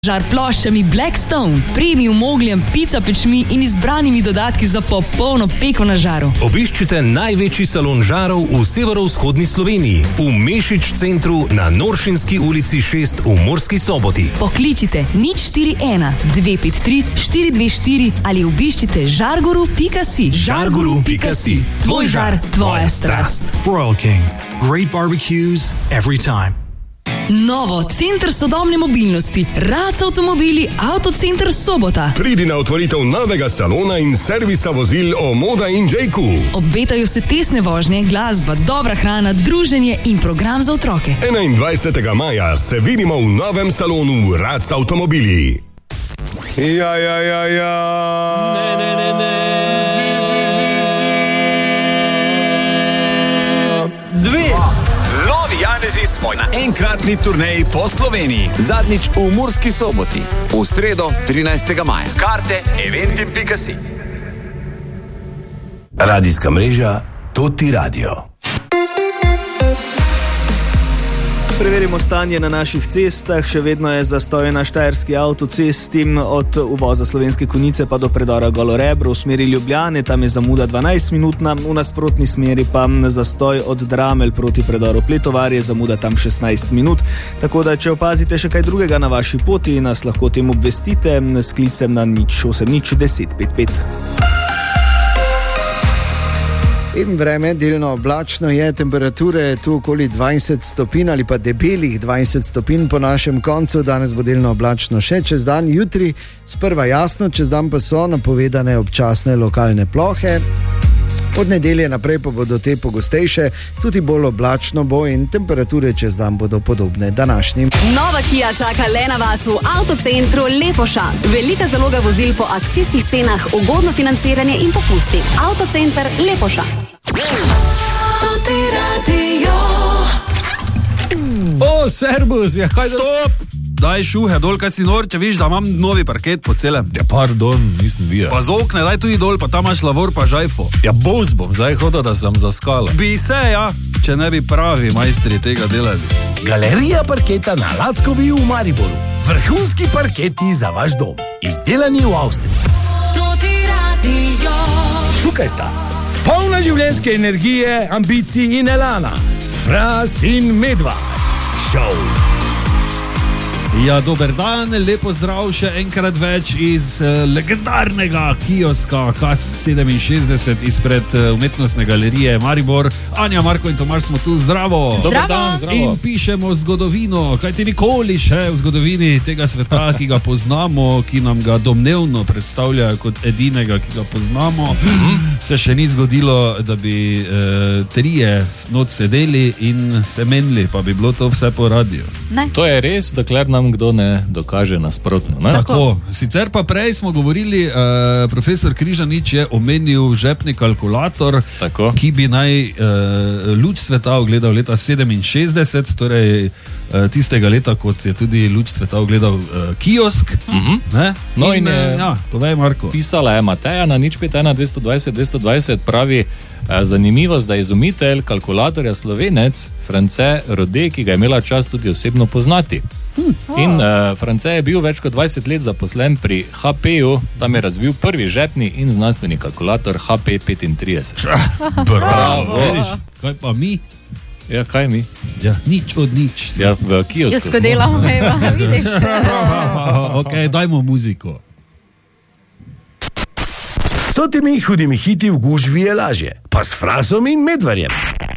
Žar ploščami Blackstone, premium ogljem, pica pečmi in izbranimi dodatki za popolno peko na žaru. Obiščite največji salon žarov v severovzhodni Sloveniji, v Mešič centru na Noršinski ulici 6 v Murski Soboti. Pokličite 041 253 424 ali obiščite žarguru.si. Žarguru.si. Tvoj žar, tvoja strast. Royal King. Great barbecues every time. Novo, center sodobne mobilnosti, Rac avtomobili, Avtocenter Sobota. Pridi na otvoritev novega salona in servisa vozil Omoda in Jayku. Obetajo se tesne vožnje, glasba, dobra hrana, druženje in program za otroke. 21. maja se vidimo v novem salonu Rac avtomobili. Ja. Ne. Janezi smo na enkratni turneji po Sloveniji. Zadnjič v Murski Soboti. V sredo 13. maja. Karte eventim.si. Radijska mreža Toti Radio. Preverimo stanje na naših cestah. Še vedno je zastoj na štajerski avtocesti od uvoza Slovenske Konjice pa do predora Golorebro v smeri Ljubljane. Tam je zamuda 12 minutna, v nasprotni smeri pa zastoj od Dramelj proti predoru Pletovar je zamuda tam 16 minut. Tako da, če opazite še kaj drugega na vaši poti, nas lahko tem obvestite s klicem na 080 10 55. In vreme, delno oblačno je, temperature tu okoli 20 stopinj ali pa debelih 20 stopinj po našem koncu. Danes bo delno oblačno še čez dan, jutri sprva jasno, čez dan pa so napovedane občasne lokalne plohe. Od nedelje naprej pa bodo te pogostejše, tudi bolj oblačno bo in temperature čez dan bodo podobne današnjim. Nova Kia čaka le na vas v Avtocentru Lepoša. Velika zaloga vozil po akcijskih cenah, ugodno financiranje in popusti. Avtocenter Lepoša. Toti radio. O, servus, ja, kaj stop! Daj šuhe dol, kaj si nor, če viš, da imam novi parket po celem. Ja, pardon, nisem videl. Pa z okne, daj tudi dol, pa tam imaš lavor pa žajfo. Ja, boz bom zdaj hodil, da sem zaskala. Bi se, ja, če ne bi pravi majstri tega delali. Galerija parketa na Lackovi v Mariboru. Vrhunski parketi za vaš dom. Izdelani v Avstriji. Toti radio. Tukaj sta polna življenjske energije, ambicij in elana. Fras in Medva. Show. Ja, dober dan, lepo zdrav še enkrat več iz legendarnega kioska KAS 67 izpred umetnostne galerije Maribor. Anja, Marko in Tomaž smo tu, zdravo! Dober dan, zdravo! In pišemo zgodovino, kajti nikoli še v zgodovini tega sveta, ki ga poznamo, ki nam ga domnevno predstavljajo kot edinega, ki ga poznamo, se še ni zgodilo, da bi trije noč sedeli in se menili, pa bi bilo to vse po radiju. Ne. To je res, dokler nam kdo ne dokaže nasprotno. Ne? Tako. Sicer pa prej smo govorili, profesor Križanič je omenil žepni kalkulator, tako, ki bi naj luč sveta ugledal leta 67, torej tistega leta, kot je tudi luč sveta ugledal kiosk. Ne? No in ja, povej, Marko. Pisala je Mateja na 051 220 220, pravi, zanimivost, da je izumitelj kalkulatorja Slovenec France Rode, ki ga je imela čas tudi osebno poznati. In France je bil več kot 20 let zaposlen pri HP-ju, tam je razvil prvi žepni in znanstveni kalkulator HP35. Bravo! Vidiš, kaj pa mi? Ja, kaj mi? Ja, nič od nič. Ja, v kiosku Jaz, ko delam, vidiš. Ok, dajmo muziko. S temi hudimi hiti v gužvi je lažje, pa s Frasom in Medvarjem.